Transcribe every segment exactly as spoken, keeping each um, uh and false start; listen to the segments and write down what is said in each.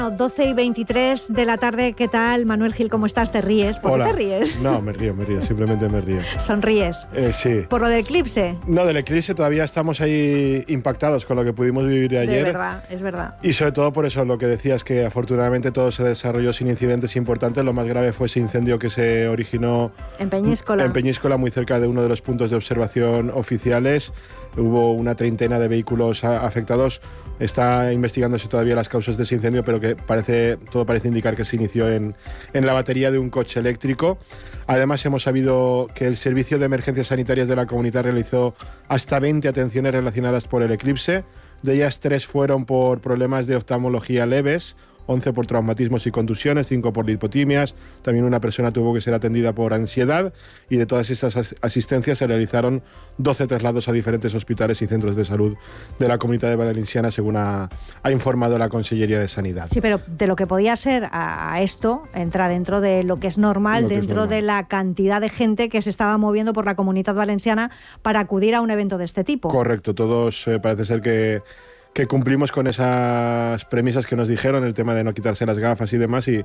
doce y veintitrés de la tarde, ¿qué tal? Manuel Gil, ¿cómo estás? ¿Te ríes? ¿Por Hola. qué te ríes? No, me río, me río, simplemente me río. ¿Sonríes? Eh, sí. ¿Por lo del eclipse? No, del eclipse todavía estamos ahí impactados con lo que pudimos vivir ayer. De verdad, es verdad. Y sobre todo por eso, lo que decías, que afortunadamente todo se desarrolló sin incidentes importantes. Lo más grave fue ese incendio que se originó En Peñíscola. En Peñíscola, muy cerca de uno de los puntos de observación oficiales. Hubo una treintena de vehículos a- afectados. Está investigándose todavía las causas de ese incendio, pero que parece, todo parece indicar que se inició en, en la batería de un coche eléctrico. Además, hemos sabido que el Servicio de Emergencias Sanitarias de la Comunidad realizó hasta veinte atenciones relacionadas por el eclipse. De ellas, tres fueron por problemas de oftalmología leves, once por traumatismos y contusiones, cinco por lipotimias. También una persona tuvo que ser atendida por ansiedad, y de todas estas as- asistencias se realizaron doce traslados a diferentes hospitales y centros de salud de la Comunidad Valenciana, según ha, ha informado la Consellería de Sanidad. Sí, pero de lo que podía ser a, a esto, entra dentro de lo que es normal, Lo que es dentro normal. de la cantidad de gente que se estaba moviendo por la Comunidad Valenciana para acudir a un evento de este tipo. Correcto, todos eh, parece ser que, que cumplimos con esas premisas que nos dijeron, el tema de no quitarse las gafas y demás, y,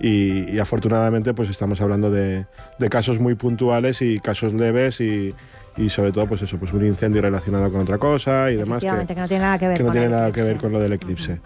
y, y afortunadamente pues estamos hablando de, de casos muy puntuales y casos leves, y, y sobre todo pues eso, pues un incendio relacionado con otra cosa y demás, que, Efectivamente, que no tiene nada que ver que no con tiene el nada que eclipse. ver con lo del eclipse.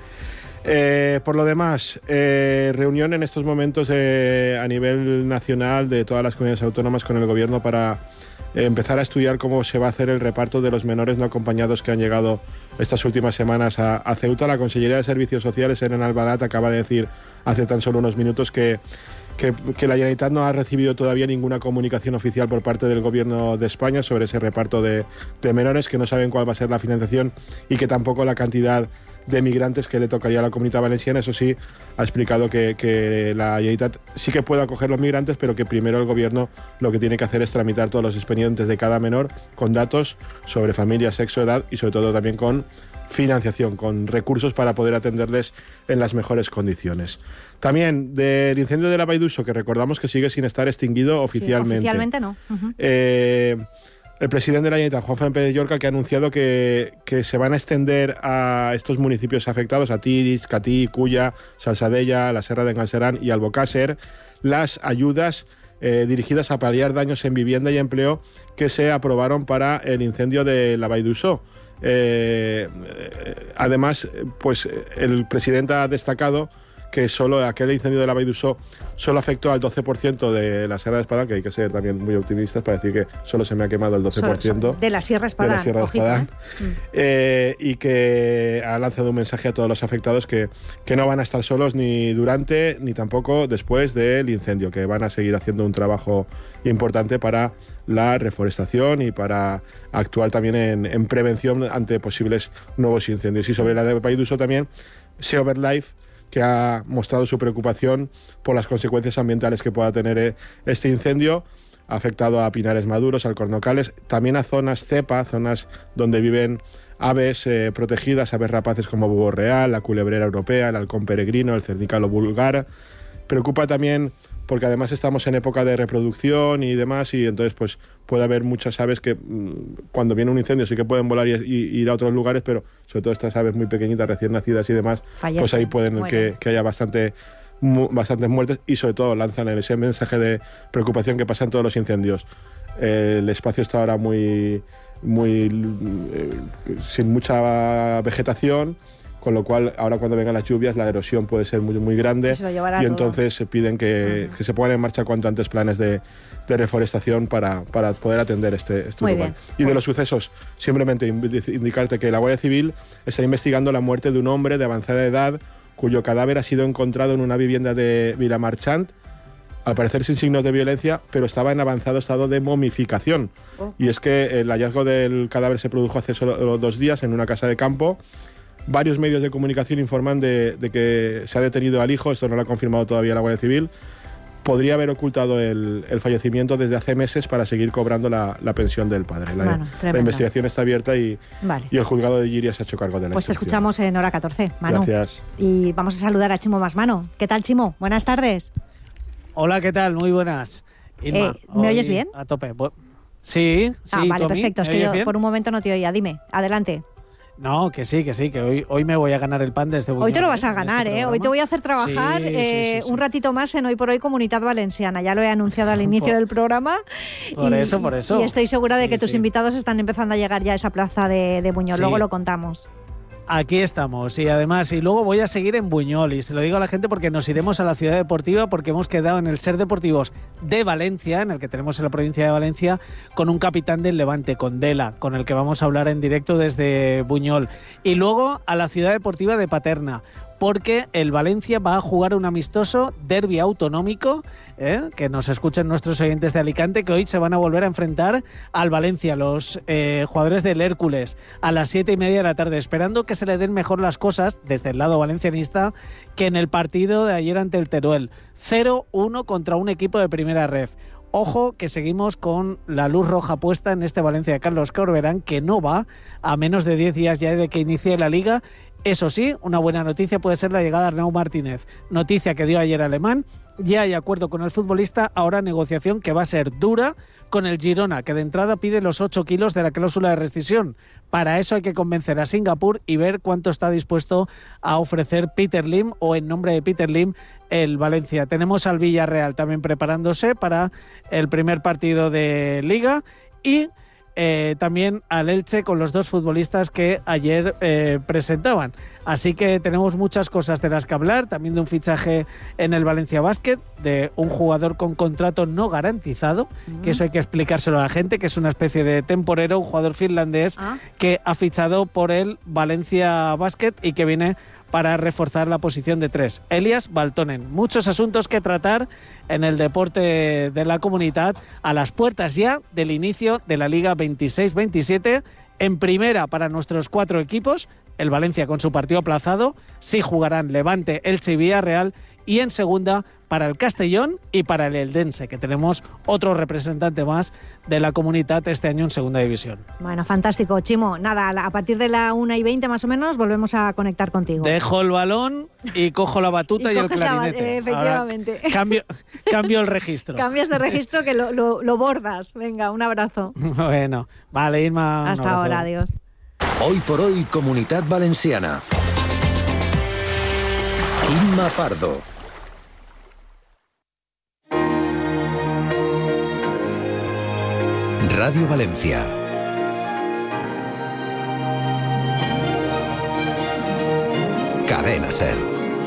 Eh, por lo demás, eh, reunión en estos momentos eh, a nivel nacional de todas las comunidades autónomas con el gobierno para eh, empezar a estudiar cómo se va a hacer el reparto de los menores no acompañados que han llegado estas últimas semanas a, a Ceuta. La Consellería de Servicios Sociales, en Albalat, acaba de decir hace tan solo unos minutos que Que, que la Generalitat no ha recibido todavía ninguna comunicación oficial por parte del Gobierno de España sobre ese reparto de, de menores, que no saben cuál va a ser la financiación y que tampoco la cantidad de migrantes que le tocaría a la Comunidad Valenciana. Eso sí, ha explicado que, que la Generalitat sí que puede acoger los migrantes, pero que primero el Gobierno lo que tiene que hacer es tramitar todos los expedientes de cada menor con datos sobre familia, sexo, edad y sobre todo también con financiación, con recursos para poder atenderles en las mejores condiciones. También del incendio de la Baiduso, que recordamos que sigue sin estar extinguido oficialmente. Sí, oficialmente no. Uh-huh. Eh, el presidente de la Generalitat, Juan Fernández de Llorca, que ha anunciado que, que se van a extender a estos municipios afectados, a Tiris, Catí, Culla, Salsadella, la Serra de Galcerán y Albocàsser, las ayudas eh, dirigidas a paliar daños en vivienda y empleo que se aprobaron para el incendio de la Baiduso. Eh, además, pues el presidente ha destacado que solo aquel incendio de la Baiduso solo afectó al doce por ciento de la Sierra de Espadán, que hay que ser también muy optimistas para decir que solo se me ha quemado el doce por ciento de la Sierra Espadán, de la Sierra de ojito, Espadán, ¿eh? eh, y que ha lanzado un mensaje a todos los afectados que, que no van a estar solos ni durante ni tampoco después del incendio, que van a seguir haciendo un trabajo importante para la reforestación y para actuar también en, en prevención ante posibles nuevos incendios. Y sobre la de Baiduso también, Seoverlife, que ha mostrado su preocupación por las consecuencias ambientales que pueda tener este incendio. Ha afectado a pinares maduros, alcornocales, también a zonas cepa, zonas donde viven aves eh, protegidas, aves rapaces como búho real, la culebrera europea, el halcón peregrino, el cernícalo vulgar. Preocupa también porque además estamos en época de reproducción y demás, y entonces pues puede haber muchas aves que mmm, cuando viene un incendio sí que pueden volar y, y ir a otros lugares, pero sobre todo estas aves muy pequeñitas, recién nacidas y demás, Fallecen, pues ahí pueden que, que haya bastante mu, bastantes muertes, y sobre todo lanzan ese mensaje de preocupación que pasa en todos los incendios. Eh, el espacio está ahora muy, muy eh, sin mucha vegetación, con lo cual ahora cuando vengan las lluvias la erosión puede ser muy, muy grande, y entonces se piden que, uh-huh. que se pongan en marcha cuanto antes planes de, de reforestación para, para poder atender este, este lugar. Y de los sucesos, simplemente indicarte que la Guardia Civil está investigando la muerte de un hombre de avanzada edad cuyo cadáver ha sido encontrado en una vivienda de Vilamarchant, al parecer sin signos de violencia, pero estaba en avanzado estado de momificación. Oh. Y es que el hallazgo del cadáver se produjo hace solo dos días en una casa de campo. Varios medios de comunicación informan de, de que se ha detenido al hijo, esto no lo ha confirmado todavía la Guardia Civil. Podría haber ocultado el, el fallecimiento desde hace meses para seguir cobrando la, la pensión del padre. La, bueno, la investigación está abierta y, vale. y el juzgado de Llíria se ha hecho cargo de la Pues te escuchamos en hora catorce, Manu. Gracias. Y vamos a saludar a Chimo Masmano. ¿Qué tal, Chimo? Buenas tardes. Hola, ¿qué tal? Muy buenas. Irma, eh, ¿Me oyes bien? A tope. Sí, sí. Ah, vale, perfecto. Es que yo bien? por un momento no te oía. Dime, adelante. No, que sí, que sí, que hoy, hoy me voy a ganar el pan desde Buñol. Hoy te lo vas a ¿eh? ganar, este ¿eh? Hoy te voy a hacer trabajar sí, sí, eh, sí, sí. un ratito más en Hoy por Hoy Comunidad Valenciana. Ya lo he anunciado al inicio por, del programa. Por y, eso, por eso. Y estoy segura de que sí, tus sí. invitados están empezando a llegar ya a esa plaza de, de Buñol. Sí. Luego lo contamos. Aquí estamos y además, y luego voy a seguir en Buñol y se lo digo a la gente porque nos iremos a la ciudad deportiva porque hemos quedado en el Ser Deportivos de Valencia, en el que tenemos en la provincia de Valencia, con un capitán del Levante, con Dela, con el que vamos a hablar en directo desde Buñol. Y luego a la ciudad deportiva de Paterna, porque el Valencia va a jugar un amistoso derbi autonómico, ¿eh? Que nos escuchen nuestros oyentes de Alicante, que hoy se van a volver a enfrentar al Valencia, los eh, jugadores del Hércules, a las siete y media de la tarde, esperando que se le den mejor las cosas desde el lado valencianista que en el partido de ayer ante el Teruel. cero uno contra un equipo de primera ref. Ojo que seguimos con la luz roja puesta en este Valencia de Carlos Corberán, que no va a menos de diez días ya de que inicie la Liga. Eso sí, una buena noticia puede ser la llegada de Arnau Martínez. Noticia que dio ayer Alemán. Ya hay acuerdo con el futbolista, ahora negociación que va a ser dura con el Girona, que de entrada pide los ocho kilos de la cláusula de rescisión. Para eso hay que convencer a Singapur y ver cuánto está dispuesto a ofrecer Peter Lim, o en nombre de Peter Lim, el Valencia. Tenemos al Villarreal también preparándose para el primer partido de Liga y Eh, también al Elche con los dos futbolistas que ayer eh, presentaban. Así que tenemos muchas cosas de las que hablar, también de un fichaje en el Valencia Basket, de un jugador con contrato no garantizado, mm. que eso hay que explicárselo a la gente, que es una especie de temporero, un jugador finlandés ah. que ha fichado por el Valencia Basket y que viene para reforzar la posición de tres. Elias Baltonen. Muchos asuntos que tratar en el deporte de la comunidad a las puertas ya del inicio de la Liga veintiséis veintisiete. En primera para nuestros cuatro equipos, el Valencia con su partido aplazado, sí jugarán Levante, Elche y Villarreal, y en segunda para el Castellón y para el Eldense, que tenemos otro representante más de la comunidad este año en segunda división. Bueno, fantástico, Chimo. Nada, a partir de la una y veinte más o menos volvemos a conectar contigo. Dejo el balón y cojo la batuta y, y el clarinete. La, eh, efectivamente. Ahora cambio, cambio el registro. Cambias de registro que lo, lo, lo bordas. Venga, un abrazo. Bueno, vale, Irma. Hasta ahora, adiós. Hoy por hoy, Comunidad Valenciana. Inma Pardo. Radio Valencia. Cadena Ser.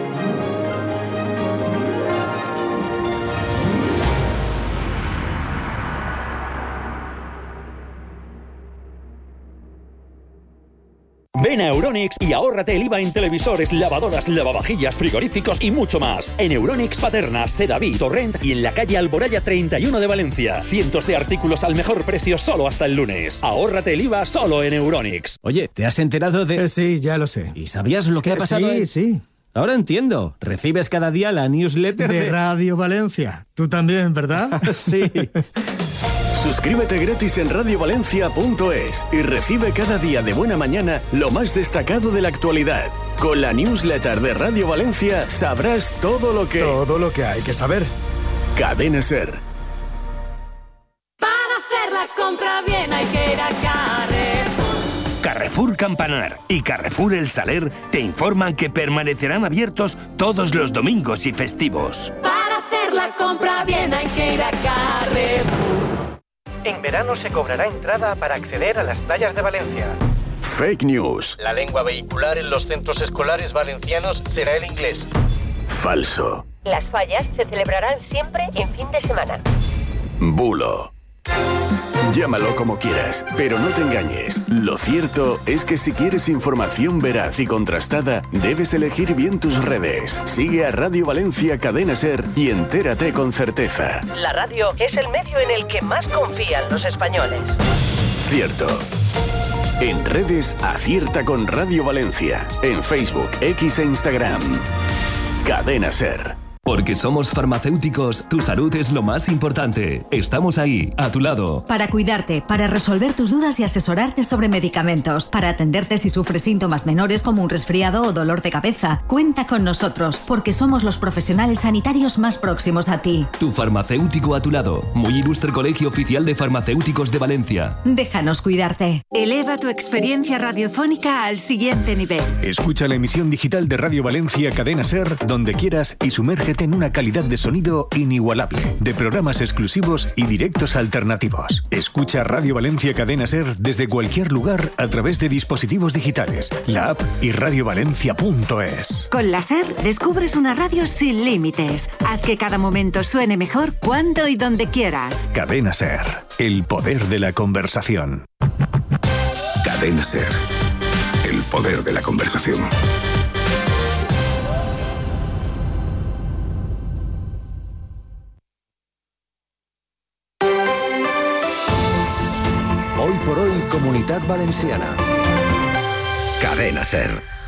Ven a Euronics y ahórrate el I V A en televisores, lavadoras, lavavajillas, frigoríficos y mucho más. En Euronics Paterna, Sedaví, Torrent y en la calle Alboraya treinta y uno de Valencia. Cientos de artículos al mejor precio solo hasta el lunes. Ahórrate el I V A solo en Euronics. Oye, ¿te has enterado de...? Eh, sí, ya lo sé. ¿Y sabías lo que ha pasado? Sí, en... sí. Ahora entiendo. Recibes cada día la newsletter de... de... Radio Valencia. Tú también, ¿verdad? Sí. Suscríbete gratis en radio valencia punto es y recibe cada día de buena mañana lo más destacado de la actualidad. Con la newsletter de Radio Valencia sabrás todo lo que... Todo lo que hay que saber. Cadena Ser. Para hacer la compra bien hay que ir a Carrefour. Carrefour Campanar y Carrefour El Saler te informan que permanecerán abiertos todos los domingos y festivos. Para hacer la compra bien hay que ir a Carrefour. En verano se cobrará entrada para acceder a las playas de Valencia. Fake news. La lengua vehicular en los centros escolares valencianos será el inglés. Falso. Las fallas se celebrarán siempre en fin de semana. Bulo. Llámalo como quieras, pero no te engañes. Lo cierto es que si quieres información veraz y contrastada, debes elegir bien tus redes. Sigue a Radio Valencia Cadena Ser y entérate con certeza. La radio es el medio en el que más confían los españoles. Cierto. En redes, acierta con Radio Valencia. En Facebook, X e Instagram. Cadena Ser. Porque somos farmacéuticos, tu salud es lo más importante. Estamos ahí, a tu lado. Para cuidarte, para resolver tus dudas y asesorarte sobre medicamentos, para atenderte si sufres síntomas menores como un resfriado o dolor de cabeza. Cuenta con nosotros, porque somos los profesionales sanitarios más próximos a ti. Tu farmacéutico a tu lado. Muy ilustre Colegio Oficial de Farmacéuticos de Valencia. Déjanos cuidarte. Eleva tu experiencia radiofónica al siguiente nivel. Escucha la emisión digital de Radio Valencia Cadena Ser donde quieras y sumérgete en una calidad de sonido inigualable, de programas exclusivos y directos alternativos. Escucha Radio Valencia Cadena Ser desde cualquier lugar a través de dispositivos digitales, la app y radio valencia punto es. Con la Ser descubres una radio sin límites. Haz que cada momento suene mejor cuando y donde quieras. Cadena Ser, el poder de la conversación. Cadena Ser, el poder de la conversación. Hoy por hoy, Comunitat Valenciana. Cadena Ser.